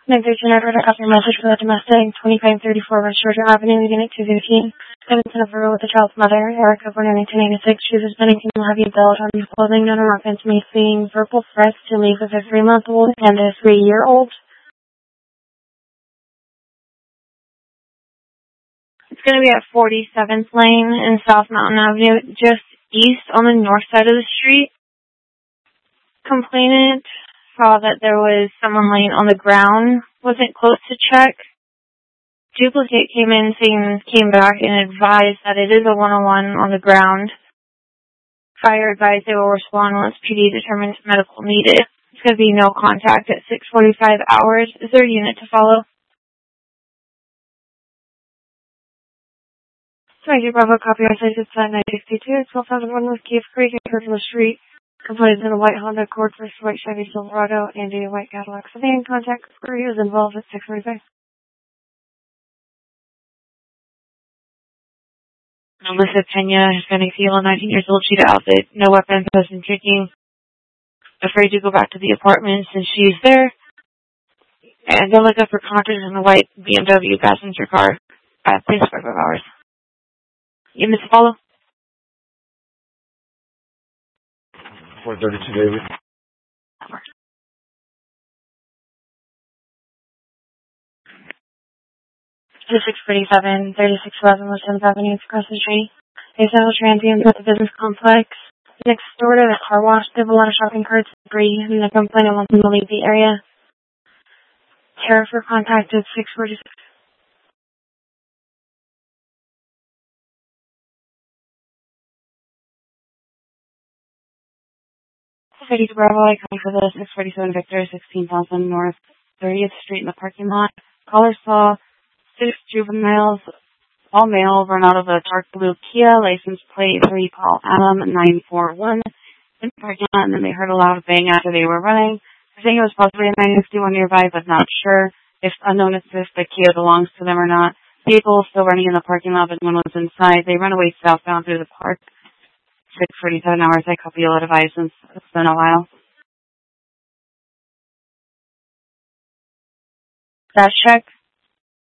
913 Edward, I got your message for the domestic, 2534 West Georgia Avenue, leaving at 2:15. Evanston of Rural with the child's mother, Erica, born in 1996. She was suspended and will have you billed on clothing, non offense, making verbal threats to leave with a 3-month-old and a 3-year-old. It's going to be at 47th Lane and South Mountain Avenue, just east on the north side of the street. Complainant saw that there was someone laying on the ground, wasn't close to check. Duplicate came back and advised that it is a 101 on the ground. Fire advised they will respond once PD determines medical needed. It's going to be no contact at 6:45 hours. Is there a unit to follow? Sorry, Bravo, copy our site at 962, 12,001 West Cave Creek, and Kirkland Street. Complaints in a white Honda Accord versus white Chevy Silverado and a white Cadillac sedan. Contact crew is involved at 6:45. Melissa Pena, Hispanic female, 19 years old, cheetah outfit, no weapons, has been drinking, afraid to go back to the apartment since she's there. And they'll look up for contact in the white BMW passenger car at 6:45 hours. You miss follow? 432 David. 647, 3611 West 10th Avenue, across the street. They settle transients at the business complex. Next door to the car wash, they have a lot of shopping carts and debris, and the complainant wants them to leave the area. Tariff for contact at 646. Bravo, I come for the 647 Victor, 16,000 North 30th Street in the parking lot. Caller saw 6 juveniles, all male, run out of a dark blue Kia, license plate 3 Paul Adam 941 in the parking lot, and then they heard a loud bang after they were running. I think it was possibly a 961 nearby, but not sure. If unknown if the Kia belongs to them or not. Vehicle still running in the parking lot, but one was inside. They run away southbound through the park. 6:47 hours. I copy a lot of advice since it's been a while. Dash check.